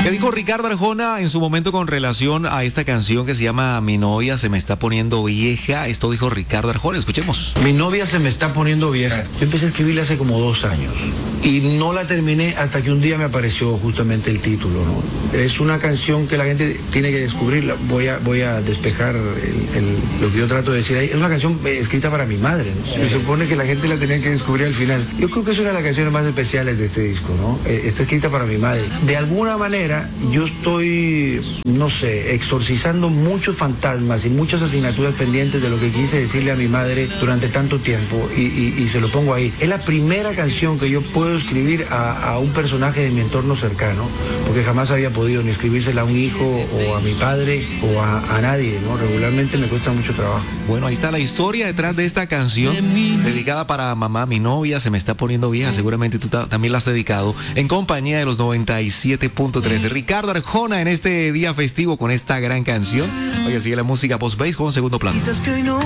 ¿Qué dijo Ricardo Arjona en su momento con relación a esta canción que se llama Mi novia se me está poniendo vieja? Esto dijo Ricardo Arjona, escuchemos. Mi novia se me está poniendo vieja. Yo empecé a escribirla hace como 2 años y no la terminé hasta que un día me apareció justamente el título, ¿no? Es una canción que la gente tiene que descubrirla. Voy a despejar lo que yo trato de decir ahí. Es una canción escrita para mi madre, ¿no? Se supone que la gente la tenía que descubrir al final. Yo creo que es una de las canciones más especiales de este disco, ¿no? Está escrita para mi madre. De alguna manera yo estoy, no sé, exorcizando muchos fantasmas y muchas asignaturas pendientes de lo que quise decirle a mi madre durante tanto tiempo y se lo pongo ahí. Es la primera canción que yo puedo escribir a un personaje de mi entorno cercano, porque jamás había podido ni escribírsela a un hijo o a mi padre o a nadie, ¿no? Regularmente me cuesta mucho trabajo. Bueno, ahí está la historia detrás de esta canción dedicada para mamá, mi novia se me está poniendo vieja. Seguramente tú también la has dedicado en compañía de los 97.3. Ricardo Arjona en este día festivo con esta gran canción. Oye, sigue la música post-bass con Segundo Plano.